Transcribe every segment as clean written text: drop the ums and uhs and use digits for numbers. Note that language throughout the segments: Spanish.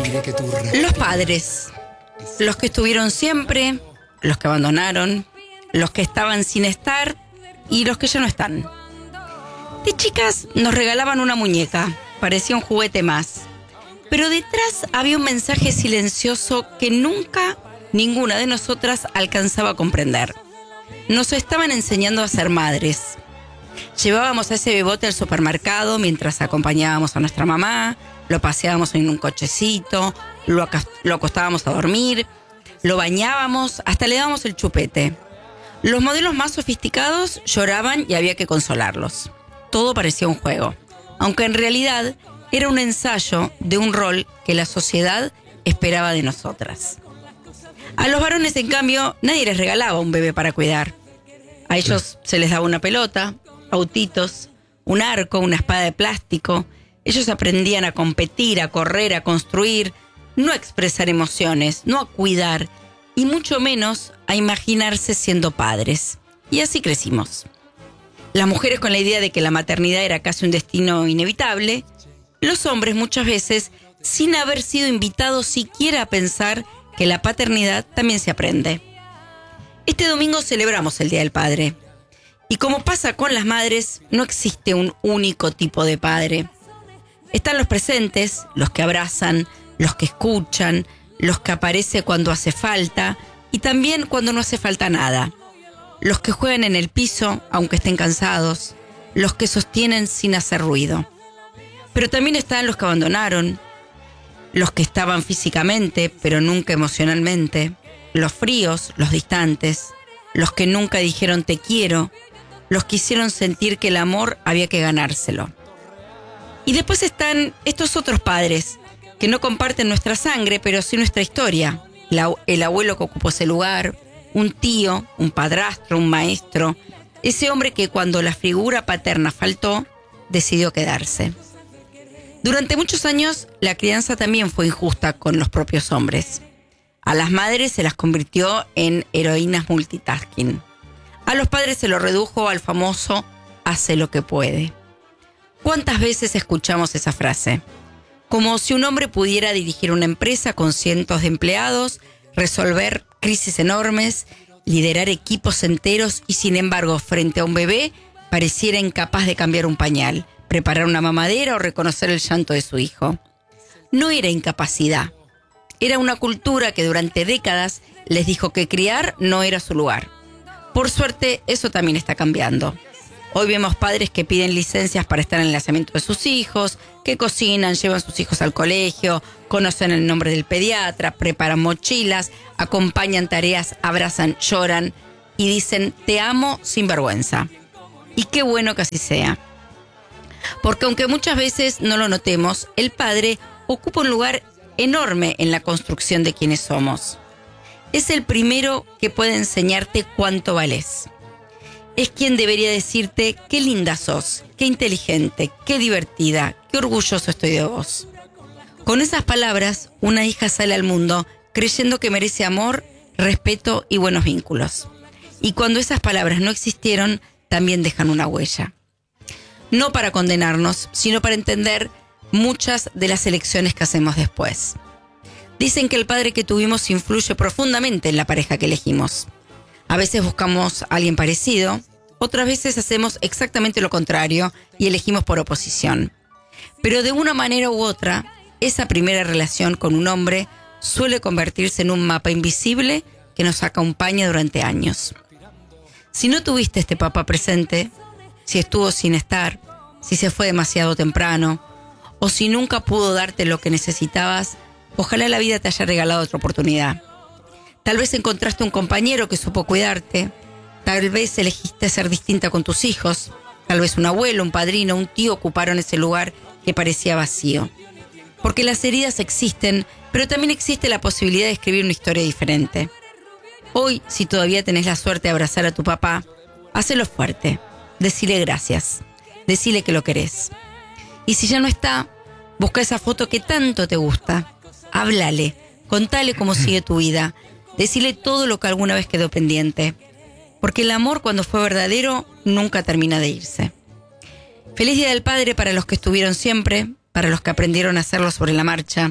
Los padres, los que estuvieron siempre, los que abandonaron, los que estaban sin estar y los que ya no están. De chicas nos regalaban una muñeca, parecía un juguete más. Pero detrás había un mensaje silencioso que nunca ninguna de nosotras alcanzaba a comprender. Nos estaban enseñando a ser madres. Llevábamos a ese bebote al supermercado mientras acompañábamos a nuestra mamá, lo paseábamos en un cochecito, lo acostábamos a dormir, lo bañábamos, hasta le dábamos el chupete. Los modelos más sofisticados lloraban y había que consolarlos. Todo parecía un juego, aunque en realidad era un ensayo de un rol que la sociedad esperaba de nosotras. A los varones, en cambio, nadie les regalaba un bebé para cuidar. A ellos se les daba una pelota, autitos, un arco, una espada de plástico. Ellos aprendían a competir, a correr, a construir, no a expresar emociones, no a cuidar, y mucho menos a imaginarse siendo padres. Y así crecimos. Las mujeres con la idea de que la maternidad era casi un destino inevitable, los hombres muchas veces sin haber sido invitados siquiera a pensar que la paternidad también se aprende. Este domingo celebramos el Día del Padre. Y como pasa con las madres, no existe un único tipo de padre. Están los presentes, los que abrazan, los que escuchan, los que aparecen cuando hace falta y también cuando no hace falta nada. Los que juegan en el piso, aunque estén cansados, los que sostienen sin hacer ruido. Pero también están los que abandonaron, los que estaban físicamente, pero nunca emocionalmente, los fríos, los distantes, los que nunca dijeron te quiero, los que hicieron sentir que el amor había que ganárselo. Y después están estos otros padres, que no comparten nuestra sangre, pero sí nuestra historia. El abuelo que ocupó ese lugar, un tío, un padrastro, un maestro, ese hombre que cuando la figura paterna faltó, decidió quedarse. Durante muchos años, la crianza también fue injusta con los propios hombres. A las madres se las convirtió en heroínas multitasking. A los padres se lo redujo al famoso hace lo que puede. ¿Cuántas veces escuchamos esa frase? Como si un hombre pudiera dirigir una empresa con cientos de empleados, resolver crisis enormes, liderar equipos enteros y sin embargo, frente a un bebé, pareciera incapaz de cambiar un pañal, preparar una mamadera o reconocer el llanto de su hijo. No era incapacidad. Era una cultura que durante décadas les dijo que criar no era su lugar. Por suerte, eso también está cambiando. Hoy vemos padres que piden licencias para estar en el nacimiento de sus hijos, que cocinan, llevan sus hijos al colegio, conocen el nombre del pediatra, preparan mochilas, acompañan tareas, abrazan, lloran y dicen te amo sin vergüenza. Y qué bueno que así sea. Porque aunque muchas veces no lo notemos, el padre ocupa un lugar enorme en la construcción de quienes somos. Es el primero que puede enseñarte cuánto valés. Es quien debería decirte qué linda sos, qué inteligente, qué divertida, qué orgulloso estoy de vos. Con esas palabras, una hija sale al mundo creyendo que merece amor, respeto y buenos vínculos. Y cuando esas palabras no existieron, también dejan una huella. No para condenarnos, sino para entender muchas de las elecciones que hacemos después. Dicen que el padre que tuvimos influye profundamente en la pareja que elegimos. A veces buscamos a alguien parecido, otras veces hacemos exactamente lo contrario y elegimos por oposición. Pero de una manera u otra, esa primera relación con un hombre suele convertirse en un mapa invisible que nos acompaña durante años. Si no tuviste este papá presente, si estuvo sin estar, si se fue demasiado temprano, o si nunca pudo darte lo que necesitabas, ojalá la vida te haya regalado otra oportunidad. Tal vez encontraste un compañero que supo cuidarte, tal vez elegiste ser distinta con tus hijos, tal vez un abuelo, un padrino, un tío ocuparon ese lugar que parecía vacío. Porque las heridas existen, pero también existe la posibilidad de escribir una historia diferente. Hoy, si todavía tenés la suerte de abrazar a tu papá, hacelo fuerte, decile gracias, decile que lo querés. Y si ya no está, busca esa foto que tanto te gusta, háblale, contale cómo sigue tu vida, decile todo lo que alguna vez quedó pendiente. Porque el amor, cuando fue verdadero, nunca termina de irse. Feliz Día del Padre para los que estuvieron siempre, para los que aprendieron a hacerlo sobre la marcha,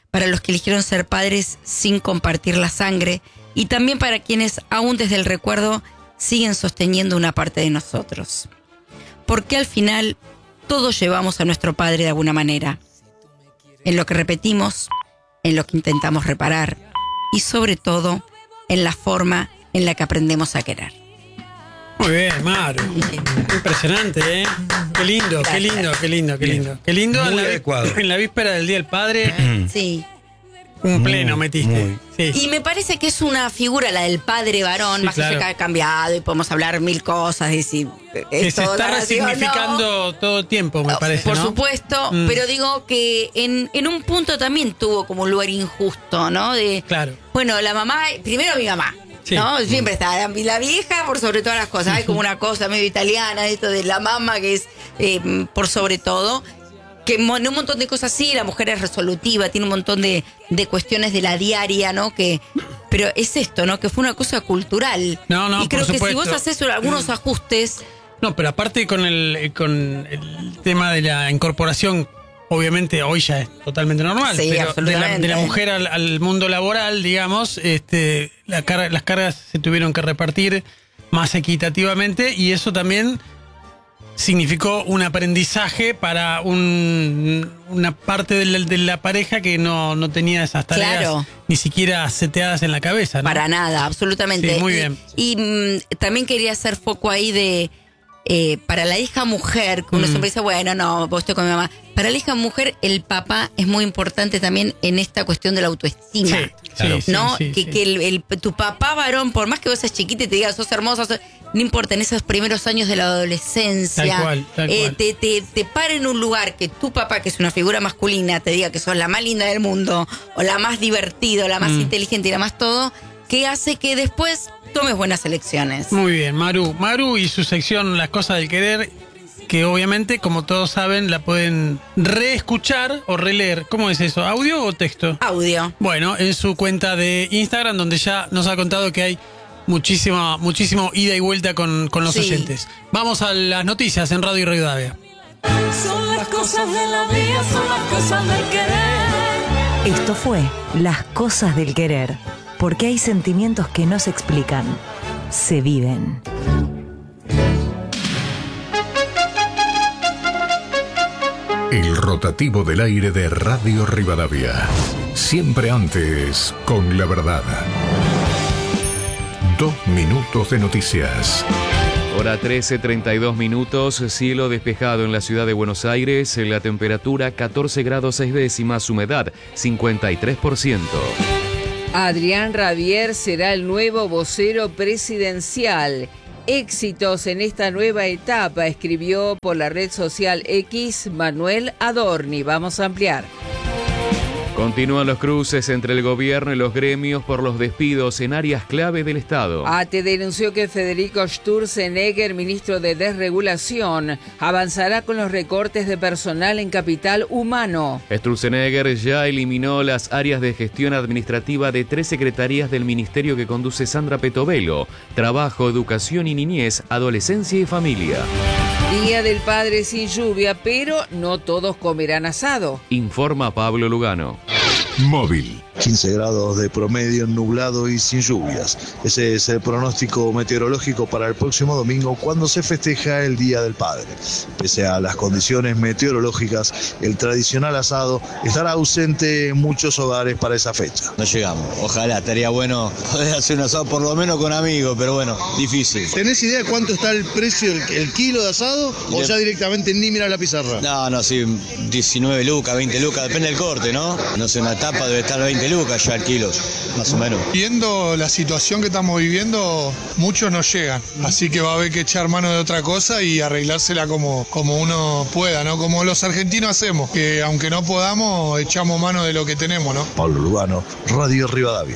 para los que eligieron ser padres sin compartir la sangre y también para quienes aún desde el recuerdo siguen sosteniendo una parte de nosotros. Porque al final todos llevamos a nuestro padre de alguna manera, en lo que repetimos, en lo que intentamos reparar y sobre todo en la forma en la que aprendemos a querer. Muy bien, Maru. Impresionante, ¿eh? Qué lindo, qué lindo, qué lindo, qué lindo. Qué lindo Muy adecuado. En la víspera del Día del Padre. Sí. Un pleno metiste. Muy. Sí. Y me parece que es una figura, la del padre varón, Sí, más allá claro. que ha cambiado y podemos hablar mil cosas y si Que se está resignificando no. todo el tiempo, me parece, Por ¿no? supuesto, Mm. pero digo que en un punto también tuvo como un lugar injusto, ¿no? De, Claro. bueno, la mamá, primero mi mamá, Sí. ¿no? Siempre está la vieja por sobre todas las cosas. Hay como una cosa medio italiana, esto de la mamá que es por sobre todo. Que en un montón de cosas sí, la mujer es resolutiva, tiene un montón de cuestiones de la diaria, ¿no? Pero es esto, ¿no? Que fue una cosa cultural. No, y creo por que si supuesto. vos haces algunos ajustes, No, pero aparte con el tema de la incorporación, obviamente hoy ya es totalmente normal. Sí, pero absolutamente. de la mujer al mundo laboral, digamos, las cargas se tuvieron que repartir más equitativamente y eso también significó un aprendizaje para una parte de la pareja que no tenía esas tareas Claro. ni siquiera seteadas en la cabeza, ¿no? para nada, absolutamente. Sí, muy bien. Y también quería hacer foco ahí de, para la hija mujer, que uno siempre dice, bueno, no, vos estoy con mi mamá. Para la hija mujer, el papá es muy importante también en esta cuestión de la autoestima. Sí, claro. ¿No? Sí, sí, que tu papá varón, por más que vos seas chiquita y te diga sos hermosa, no importa, en esos primeros años de la adolescencia, Tal cual. te para en un lugar que tu papá, que es una figura masculina, te diga que sos la más linda del mundo, o la más divertida, o la más inteligente y la más todo, que hace que después tomes buenas elecciones. Muy bien, Maru y su sección Las Cosas del Querer, que obviamente, como todos saben, la pueden reescuchar o releer. ¿Cómo es eso? ¿Audio o texto? Audio. Bueno, en su cuenta de Instagram, donde ya nos ha contado que hay muchísimo ida y vuelta con los Sí. oyentes. Vamos a las noticias en Radio Rivadavia. Son las cosas de la vida, son las cosas del querer. Esto fue Las Cosas del Querer, porque hay sentimientos que no se explican, se viven. El rotativo del aire de Radio Rivadavia. Siempre antes, con la verdad. 2 minutos de noticias. Hora 13:32 minutos, cielo despejado en la ciudad de Buenos Aires, la temperatura 14 grados 6 décimas, humedad 53%. Adrián Rabier será el nuevo vocero presidencial. Éxitos en esta nueva etapa, escribió por la red social X Manuel Adorni. Vamos a ampliar. Continúan los cruces entre el gobierno y los gremios por los despidos en áreas clave del Estado. ATE denunció que Federico Sturzenegger, ministro de Desregulación, avanzará con los recortes de personal en capital humano. Sturzenegger ya eliminó las áreas de gestión administrativa de 3 secretarías del ministerio que conduce Sandra Petovelo: Trabajo, Educación y Niñez, Adolescencia y Familia. Día del Padre sin lluvia, pero no todos comerán asado. Informa Pablo Lugano. Móvil. 15 grados de promedio, nublado y sin lluvias. Ese es el pronóstico meteorológico para el próximo domingo, cuando se festeja el Día del Padre. Pese a las condiciones meteorológicas, el tradicional asado estará ausente en muchos hogares para esa fecha. No llegamos. Ojalá, estaría bueno poder hacer un asado por lo menos con amigos, pero bueno, difícil. ¿Tenés idea cuánto está el precio, el kilo de asado? ¿O ya directamente ni miras la pizarra? No, sí, 19 lucas, 20 lucas, depende del corte, ¿no? No sé, una tapa debe estar 20 lucas ya el kilo, más o menos. Viendo la situación que estamos viviendo, muchos no llegan, así que va a haber que echar mano de otra cosa y arreglársela como uno pueda, ¿no? Como los argentinos hacemos, que aunque no podamos, echamos mano de lo que tenemos, ¿no? Pablo Lugano, Radio Rivadavia.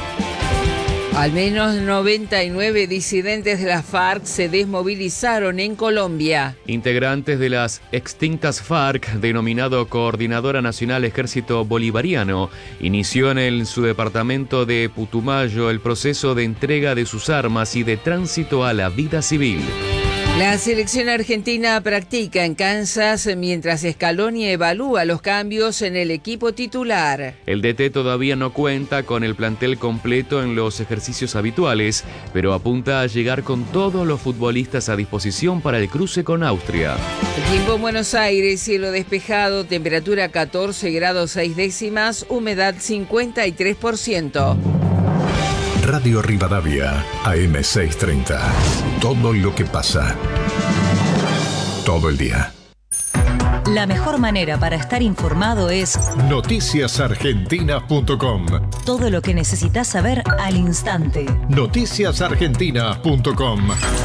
Al menos 99 disidentes de la FARC se desmovilizaron en Colombia. Integrantes de las extintas FARC, denominado Coordinadora Nacional Ejército Bolivariano, inició en su departamento de Putumayo el proceso de entrega de sus armas y de tránsito a la vida civil. La selección argentina practica en Kansas mientras Scaloni evalúa los cambios en el equipo titular. El DT todavía no cuenta con el plantel completo en los ejercicios habituales, pero apunta a llegar con todos los futbolistas a disposición para el cruce con Austria. El tiempo en Buenos Aires, cielo despejado, temperatura 14 grados 6 décimas, humedad 53%. Radio Rivadavia, AM630. Todo lo que pasa. Todo el día. La mejor manera para estar informado es noticiasargentinas.com. todo lo que necesitas saber al instante. Noticiasargentinas.com.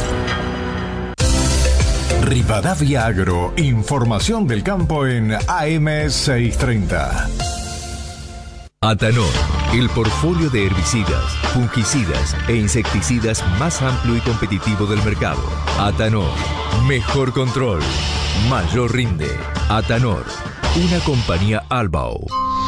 Rivadavia Agro, información del campo en AM630. Atanor, el portfolio de herbicidas, fungicidas e insecticidas más amplio y competitivo del mercado. Atanor, mejor control, mayor rinde. Atanor, una compañía Albao.